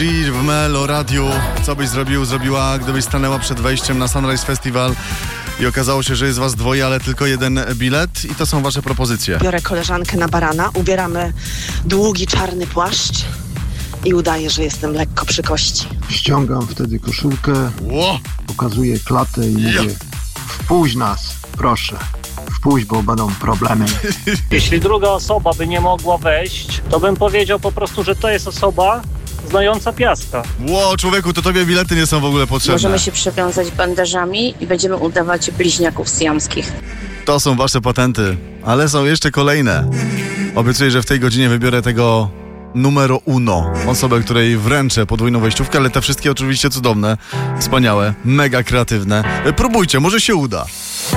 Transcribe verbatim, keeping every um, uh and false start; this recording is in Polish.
G w Melo Radiu. Co byś zrobił, zrobiła, gdybyś stanęła przed wejściem na Sunrise Festival i okazało się, że jest was dwoje, ale tylko jeden bilet i to są wasze propozycje. Biorę koleżankę na barana, ubieramy długi czarny płaszcz i udaję, że jestem lekko przy kości. Ściągam wtedy koszulkę, Ło! pokazuję klatę i Ja. mówię: wpuść nas, proszę. Wpuść, bo będą problemy. Jeśli druga osoba by nie mogła wejść, to bym powiedział po prostu, że to jest osoba znająca piaska. Ło, człowieku, to tobie bilety nie są w ogóle potrzebne. Możemy się przewiązać bandażami i będziemy udawać bliźniaków syjamskich. To są wasze patenty, ale są jeszcze kolejne. Obiecuję, że w tej godzinie wybiorę tego numero uno. Osobę, której wręczę podwójną wejściówkę, ale te wszystkie oczywiście cudowne, wspaniałe, mega kreatywne. Próbujcie, może się uda.